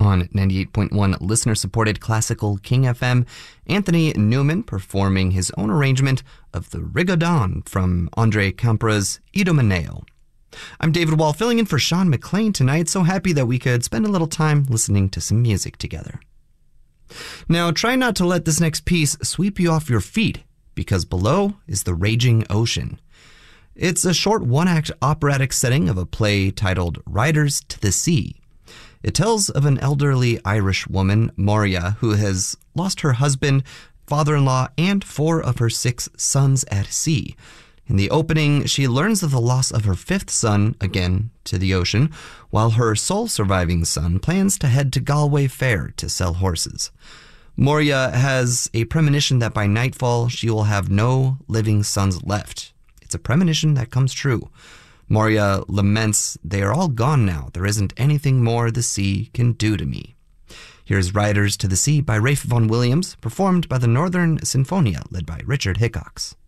On 98.1 listener-supported classical King FM, Anthony Newman performing his own arrangement of the Rigodon from Andre Campra's Idomeneo. I'm David Wall, filling in for Sean McLean tonight. So happy that we could spend a little time listening to some music together. Now, try not to let this next piece sweep you off your feet, because below is the raging ocean. It's a short one-act operatic setting of a play titled Riders to the Sea. It tells of an elderly Irish woman, Moria, who has lost her husband, father-in-law, and 4 of her 6 sons at sea. In the opening, she learns of the loss of her 5th son, again to the ocean, while her sole surviving son plans to head to Galway Fair to sell horses. Moria has a premonition that by nightfall she will have no living sons left. It's a premonition that comes true. Moria laments, "They are all gone now. There isn't anything more the sea can do to me." Here's Riders to the Sea by Ralph Vaughan Williams, performed by the Northern Sinfonia, led by Richard Hickox.